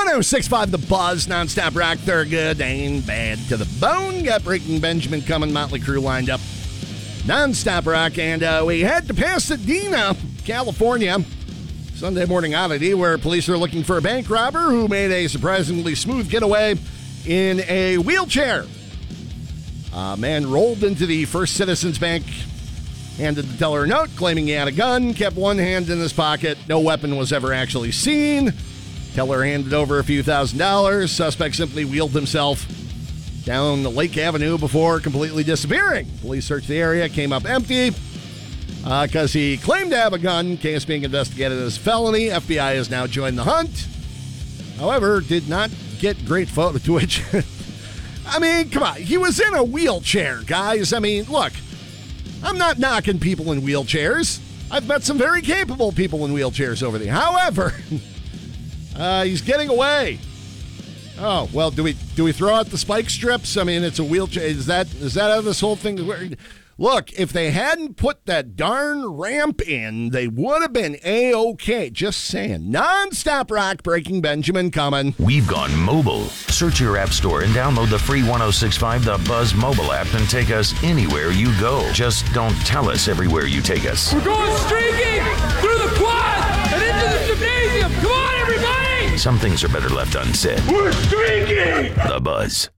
106.5 The Buzz, nonstop rock, Thurgood, ain't bad to the bone. Got Breaking Benjamin coming, Motley Crue lined up. Nonstop rock, and we head to Pasadena, California. Sunday morning oddity where police are looking for a bank robber who made a surprisingly smooth getaway in a wheelchair. A man rolled into the First Citizens Bank, handed the teller a note claiming he had a gun, kept one hand in his pocket. No weapon was ever actually seen. Teller handed over a few $1,000s. Suspect simply wheeled himself down Lake Avenue before completely disappearing. Police searched the area, came up empty because he claimed to have a gun. Case being investigated as a felony. FBI has now joined the hunt. However, did not get great photo twitch. I mean, come on. He was in a wheelchair, guys. I mean, look, I'm not knocking people in wheelchairs. I've met some very capable people in wheelchairs over there. However, he's getting away. Oh, well, do we throw out the spike strips? I mean, it's a wheelchair. Is that how this whole thing... Look, if they hadn't put that darn ramp in, they would have been A-OK. Just saying. Non-stop rock, Breaking Benjamin coming. We've gone mobile. Search your app store and download the free 106.5 The Buzz mobile app and take us anywhere you go. Just don't tell us everywhere you take us. We're going streaking through the quad and into the gymnasium. Come on, everybody! Some things are better left unsaid. We're streaking! The Buzz.